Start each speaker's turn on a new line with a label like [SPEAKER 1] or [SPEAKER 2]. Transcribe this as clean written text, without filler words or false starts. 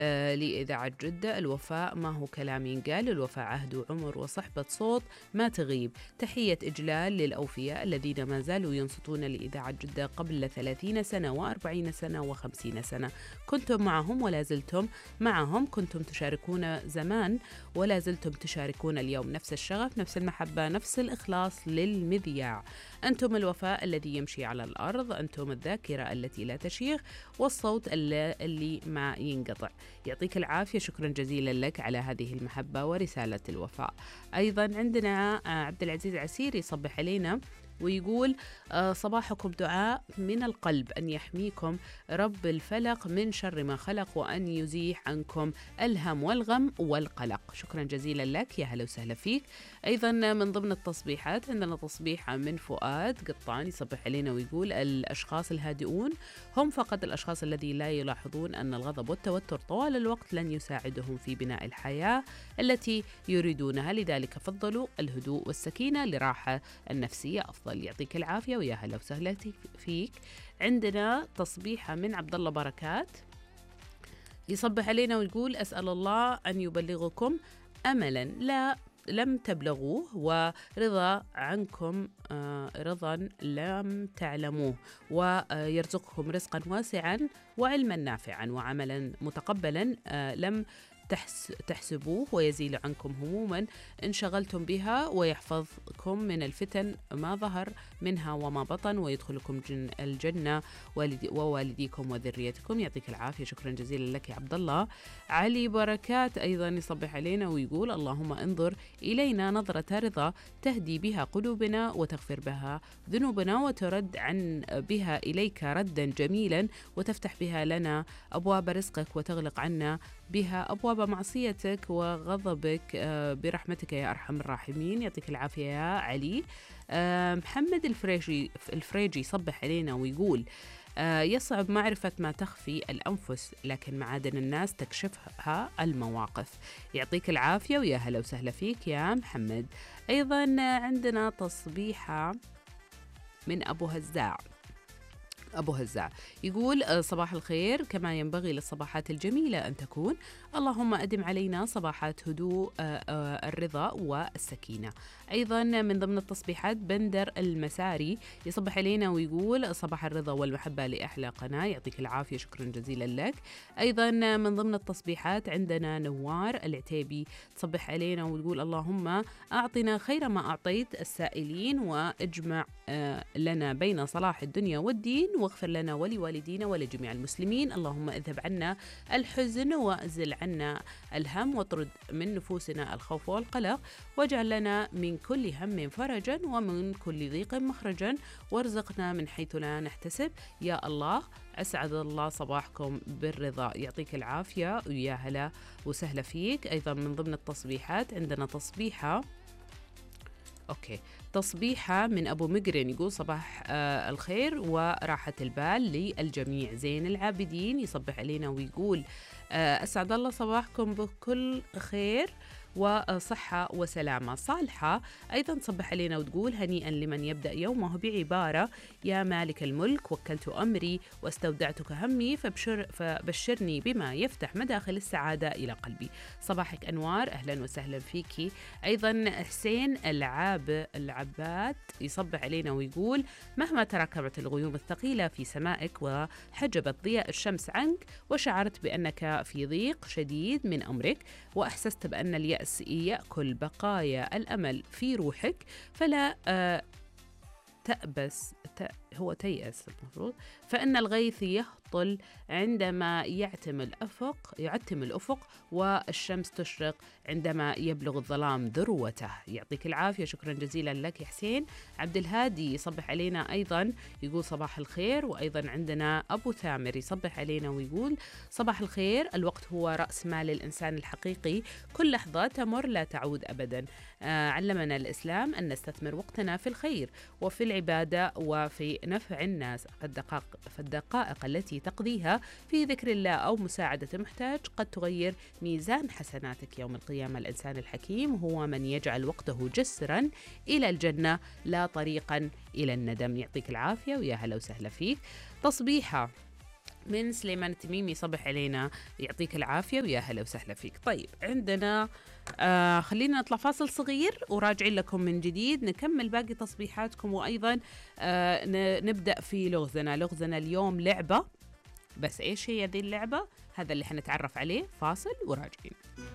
[SPEAKER 1] لإذاعة جدة. الوفاء ما هو كلام ينقال، الوفاء عهد وعمر وصحبة صوت ما تغيب. تحية إجلال للأوفياء الذين ما زالوا ينصتون لإذاعة جدة قبل 30 سنة و40 سنة و50 سنة. كنتم معهم ولا زلتم معهم، كنتم تشاركون زمان ولا زلتم تشاركون اليوم. نفس الشغف، نفس المحبة، نفس الإخلاص للمذياع. أنتم الوفاء الذي يمشي على الأرض، أنتم الذاكرة التي لا تشيخ، والصوت اللي ما ينقطع. يعطيك العافية، شكرا جزيلا لك على هذه المحبة ورسالة الوفاء. أيضا عندنا عبد العزيز عسيري يصبح علينا ويقول صباحكم دعاء من القلب أن يحميكم رب الفلق من شر ما خلق، وأن يزيح عنكم الهم والغم والقلق. شكرا جزيلا لك، يا هلا وسهلا فيك. أيضا من ضمن التصبيحات عندنا تصبيح من فؤاد قطان يصبح علينا ويقول الأشخاص الهادئون هم فقط الأشخاص الذين لا يلاحظون أن الغضب والتوتر طوال الوقت لن يساعدهم في بناء الحياة التي يريدونها، لذلك فضلوا الهدوء والسكينة لراحة النفسية أفضل. يعطيك العافية، ويا هلا وسهلا فيك. عندنا تصبيحة من عبد الله بركات يصبح علينا ويقول أسأل الله أن يبلغكم أملا لم تبلغوه، ورضا عنكم رضا لم تعلموه، ويرزقكم رزقا واسعا وعلما نافعا وعملا متقبلا لم تحسبوه، ويزيل عنكم هموما انشغلتم بها، ويحفظكم من الفتن ما ظهر منها وما بطن، ويدخلكم الجنة ووالديكم وذريتكم. يعطيك العافية، شكرا جزيلا لك يا عبد الله. علي بركات أيضا يصبح علينا ويقول اللهم انظر إلينا نظرة رضا تهدي بها قلوبنا وتغفر بها ذنوبنا، وترد بها إليك ردا جميلا، وتفتح بها لنا أبواب رزقك، وتغلق عنا بها أبواب معصيتك وغضبك برحمتك يا أرحم الراحمين. يعطيك العافية يا علي. محمد الفريجي صبح علينا ويقول يصعب معرفة ما تخفي الأنفس، لكن معادن الناس تكشفها المواقف. يعطيك العافية، ويا هلا وسهلا فيك يا محمد. أيضا عندنا تصبيحة من أبو هزاع يقول صباح الخير، كما ينبغي للصباحات الجميلة أن تكون، اللهم أدم علينا صباحات هدوء الرضا والسكينة. أيضا من ضمن التصبيحات بندر المساري يصبح علينا ويقول صباح الرضا والمحبة لأحلى قناة. يعطيك العافية، شكرا جزيلا لك. أيضا من ضمن التصبيحات عندنا نوار العتيبي تصبح علينا وتقول اللهم أعطنا خير ما أعطيت السائلين، وأجمع لنا بين صلاح الدنيا والدين، واغفر لنا ولوالدينا ولجميع المسلمين. اللهم اذهب عنا الحزن وازل عنا الهم، واطرد من نفوسنا الخوف والقلق، واجعل لنا من كل هم فرجا ومن كل ضيق مخرجا، وارزقنا من حيث لا نحتسب يا الله. أسعد الله صباحكم بالرضا. يعطيك العافية، ويا هلا وسهلا فيك. أيضا من ضمن التصبيحات عندنا تصبيحة من أبو مقرن يقول صباح الخير وراحة البال للجميع. زين العابدين يصبح علينا ويقول أسعد الله صباحكم بكل خير وصحة وسلامة صالحة. أيضا تصبح علينا وتقول هنيئا لمن يبدأ يومه بعبارة يا مالك الملك وكلت أمري واستودعتك همي فبشرني بما يفتح مداخل السعادة إلى قلبي. صباحك أنوار، أهلا وسهلا فيكي. أيضا حسين العباد يصبح علينا ويقول مهما تراكمت الغيوم الثقيلة في سمائك وحجبت ضياء الشمس عنك، وشعرت بأنك في ضيق شديد من أمرك، وأحسست بأن اليأس يأكل بقايا الأمل في روحك، فلا هو تيأس المفروض، فإن الغيث يهطل عندما يعتم الأفق، والشمس تشرق عندما يبلغ الظلام ذروته. يعطيك العافية، شكرا جزيلا لك يا حسين. عبد الهادي يصبح علينا أيضا يقول صباح الخير. وأيضا عندنا أبو ثامر يصبح علينا ويقول صباح الخير، الوقت هو رأس مال الإنسان الحقيقي، كل لحظة تمر لا تعود أبدا. علمنا الإسلام أن نستثمر وقتنا في الخير وفي العبادة وفي نفع الناس، فالدقائق التي تقضيها في ذكر الله أو مساعدة المحتاج قد تغير ميزان حسناتك يوم القيامة. الإنسان الحكيم هو من يجعل وقته جسرا إلى الجنة لا طريقا إلى الندم. يعطيك العافية، ويا هلا وسهلا فيك. تصبيحة من سليمان التميمي. صبح علينا، يعطيك العافية ويا هلا وسهلا فيك. طيب عندنا خلينا نطلع فاصل صغير وراجعين لكم من جديد، نكمل باقي تصبيحاتكم، وأيضا نبدأ في لغزنا اليوم لعبة. بس إيش هي ذي اللعبة؟ هذا اللي حنتعرف عليه. فاصل وراجعين.